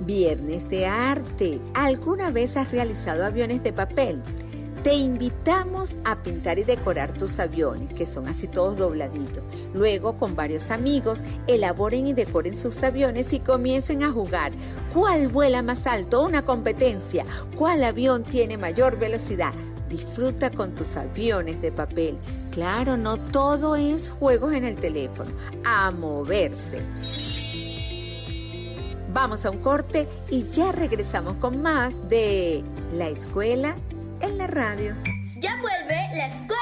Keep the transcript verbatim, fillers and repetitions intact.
Viernes de arte. ¿Alguna vez has realizado aviones de papel? Te invitamos a pintar y decorar tus aviones, que son así todos dobladitos. Luego, con varios amigos, elaboren y decoren sus aviones y comiencen a jugar. ¿Cuál vuela más alto? Una competencia. ¿Cuál avión tiene mayor velocidad? Disfruta con tus aviones de papel. Claro, no todo es juegos en el teléfono. A moverse. Vamos a un corte y ya regresamos con más de La Escuela en la Radio. Ya vuelve La Escuela